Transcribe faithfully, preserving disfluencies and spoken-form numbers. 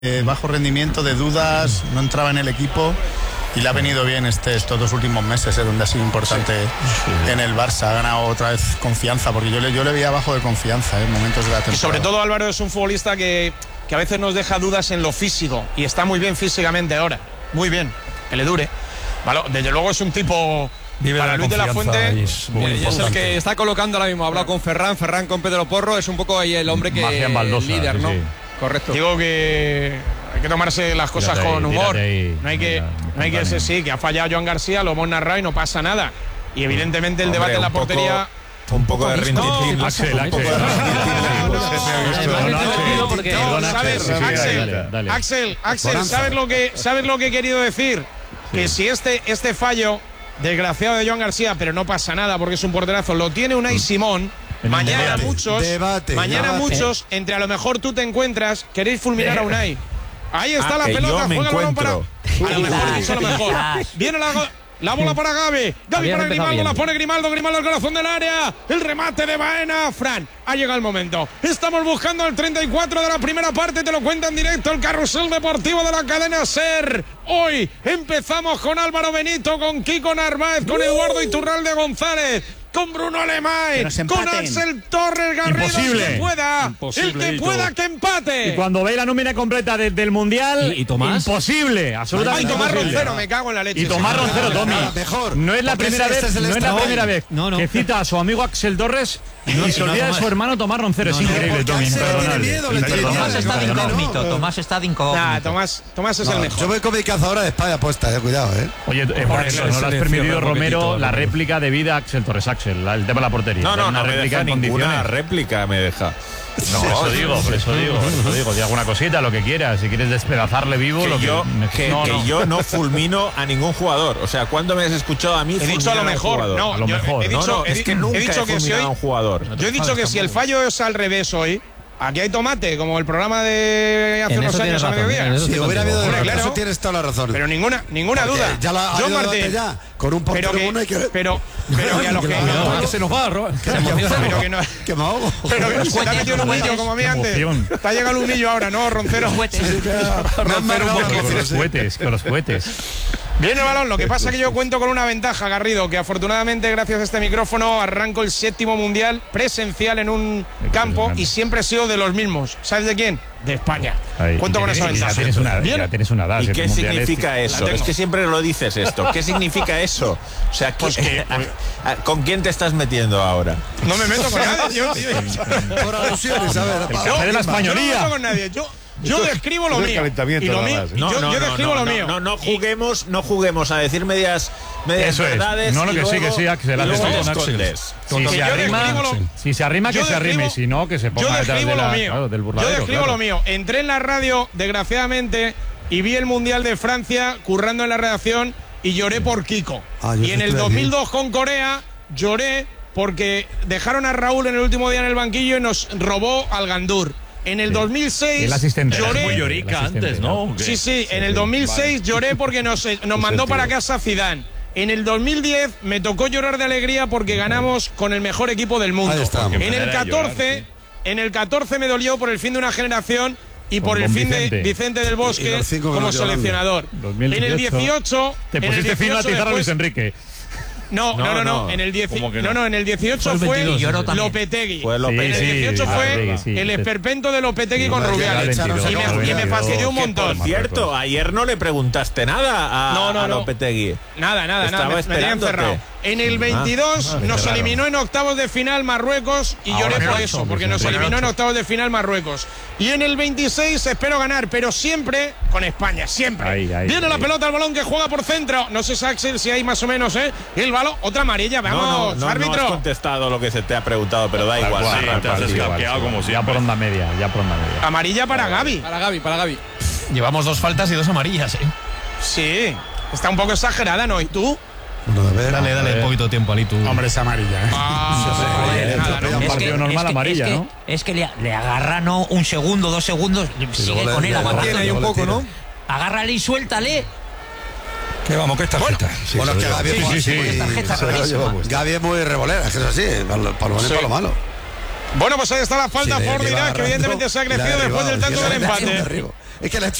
eh, bajo rendimiento, de dudas, no entraba en el equipo y le ha venido bien este, estos dos últimos meses, eh, donde ha sido importante sí, sí. en el Barça. Ha ganado otra vez confianza, porque yo le, yo le veía bajo de confianza eh, en momentos de la temporada. Y sobre todo Álvaro es un futbolista que, que a veces nos deja dudas en lo físico y está muy bien físicamente ahora, muy bien, que le dure. Vale, desde luego es un tipo... Vive para la Luis de la Fuente es, es el que está colocando ahora mismo. Ha hablado con Ferran, Ferran con Pedro Porro, es un poco ahí el hombre que Baldosa, líder, sí, ¿no? Sí. Correcto. Digo que hay que tomarse las cosas Tírate con ahí, humor. ahí, no hay que, no hay que ser, sí, que ha fallado Joan García, lo hemos narrado y no pasa nada. Y evidentemente el Hombre, debate en la un poco, portería. Un poco de rintintín. No, Axel, Axel. Axel, Axel, ¿sabes lo que sabes lo que he querido decir? Que si este, este fallo desgraciado de Joan García, pero no pasa nada porque es un porterazo, lo tiene Unai Simón. Mañana debate, muchos, debate, mañana debate. muchos, entre a lo mejor tú te encuentras, queréis fulminar a Unai. Ahí está ah, la pelota, juega el balón para. A lo mejor, dicho lo mejor. Viene la, la bola para Gavi. Gavi para Grimaldo, bien. La pone Grimaldo, Grimaldo al corazón del área. El remate de Baena. Fran, ha llegado el momento. Estamos buscando el treinta y cuatro de la primera parte, te lo cuenta en directo el carrusel deportivo de la cadena SER. Hoy empezamos con Álvaro Benito, con Kiko Narváez, con uh. Eduardo Iturralde González, con Bruno Alemay, con Axel Torres Garrido. Imposible. El que pueda, Imposible, el que pueda que empate. Y cuando ve la nómina completa desde del Mundial, ¿Y, y Tomás? Imposible, absolutamente. Ay, Tomás imposible. Roncero, me cago en la leche. Y Tomás Roncero, Tommy. Mejor. No es la primera vez, este es no es la primera vez no, no. que cita a su amigo Axel Torres no, y se olvida no, de su hermano Tomás Roncero. No, es increíble, no, Tommy. Imperdonable. Tomás está de incógnito. Tomás está de incógnito. Nah, Tomás, Tomás es no, el mejor. Yo voy con mi cazadora de espada puesta, eh, cuidado, eh. Oye, eh, por eso no le has permitido, Romero, la réplica de vida a Axel Torres. Axel, el tema de la portería. No, no, una no réplica me deja ninguna réplica me deja. No, por eso digo, por eso digo, por eso digo, di alguna cosita, lo que quieras, si quieres despedazarle vivo, que lo que yo que, no, que no. yo no fulmino a ningún jugador. O sea, ¿cuándo me has escuchado a mí? He dicho a lo mejor, no, a lo yo, mejor. He dicho, no, no, he, es que nunca he dicho he que si hoy, a un jugador. Yo he dicho que si el fallo es al revés hoy, aquí hay tomate, como el programa de hace en unos años razón, a mediodía. Si hubiera habido Hombre, de claro, eso tienes toda la razón. Pero ninguna, ninguna Porque duda. Ya la ha John Martín, ya, con un portero pero que, uno hay que... pero, pero que a los que... No, que se nos va, Ro. Que pero que no... Que me ahogo. Pero que se te ha metido un humillo como a mí antes. Te ha llegado el humillo ahora, ¿no, Roncero? Romper un poco con los cohetes, con los cohetes. Viene el balón, lo que pasa es que yo cuento con una ventaja, Garrido, que afortunadamente gracias a este micrófono arranco el séptimo mundial presencial en un campo y siempre he sido de los mismos. ¿Sabes de quién? De España. Ahí, cuento con esa ya ventaja. Tienes una, ya tienes una edad. ¿Y qué significa eso? La Es que siempre lo dices esto. ¿Qué significa eso? O sea, Pues que, a, a, ¿con quién te estás metiendo ahora? No me meto con nadie. Yo, yo, Por alusiones, a ver. El café de la españolía. Yo no me meto con nadie. Yo, yo describo lo mío. Y lo mío. No, yo, no, yo no, describo no, lo mío. No, no, no juguemos, no juguemos a decir medias, medias Eso verdades. Es. No, no, y que luego, sí, que sí, Axel. y luego Axel, te con Axel. escondes. Si se, arrima, lo, si se arrima, que se arrime. Y si no, que se ponga detrás de la, mío. Claro, del yo burladero. describo claro. lo mío. Entré en la radio, desgraciadamente, y vi el Mundial de Francia currando en la redacción y lloré por Kiko. Ah, y en el dos mil dos con Corea lloré porque dejaron a Raúl en el último día en el banquillo y nos robó al Gandur. En el sí. dos mil seis el asistente. lloré. Muy llorica antes, ¿no? Sí, sí, en el dos mil seis vale. lloré porque nos, nos mandó para casa Zidane. En el dos mil diez me tocó llorar de alegría porque ganamos con el mejor equipo del mundo. En el catorce, llorar, sí. en el catorce me dolió por el fin de una generación y por con el fin Vicente. de Vicente del Bosque como seleccionador. dos mil dieciocho, en el dieciocho te pusiste fino a tizar a Luis Enrique. No, no, no, no, no. En el dieci... no? no, no, en el dieciocho fue, fue Lopetegui. Fue Lopetegui. En el dieciocho sí, fue sí, sí, el esperpento de Lopetegui sí, con Rubiales. Y me, y me fastidió un montón. Por cierto, ayer no le preguntaste nada a, no, no, a no. Lopetegui. Nada, nada, Estaba nada. Me, me tenía encerrado. En el veintidós ah, nos claro. eliminó en octavos de final Marruecos y Ahora lloré por ocho, eso, porque nos eliminó ocho. en octavos de final Marruecos. Y en el veintiséis espero ganar, pero siempre con España, siempre. Ahí, ahí, Viene ahí. la pelota al balón que juega por centro. No sé, Axel, si hay más o menos, ¿eh? El balón, otra amarilla, vamos, no, no, no, árbitro. No has contestado lo que se te ha preguntado, pero da igual. Cual, sí, cual, te has escaqueado como si ya por onda media, ya por onda media. Amarilla para Gavi. Para Gavi, para Gavi. Llevamos dos faltas y dos amarillas, ¿eh? Sí, está un poco exagerada, ¿no? ¿Y tú? Bueno, a ver, dale, dale un poquito de tiempo, Ali, tú. Hombre, es amarilla, ¿eh? Ah, joder, nada, ¿no? Un partido normal amarilla, es que, ¿no? Es que le, le agarra, ¿no? Un segundo, dos segundos, sí, sigue con él agarrando. Ahí un poco, ¿no? Agárrale y suéltale. Que vamos, que es tarjeta. Bueno, sí, bueno, que Gaby es muy, sí, sí, tarjeta rarísima. Gaby es muy revolera, es que es así, para lo bueno y para lo malo. Bueno, pues ahí está la falta sí, por Dirac, que evidentemente se ha crecido después del tanto del empate. Es que la